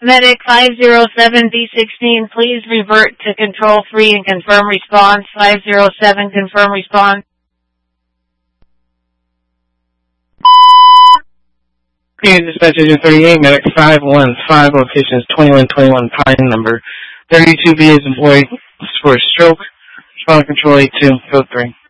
Medic 507B16, please revert to Control 3 and confirm response. 507, confirm response. Here, dispatch agent 38, medic 515, location is 2121 Pine, number 32B is employed for stroke. Respond control 82, code 3.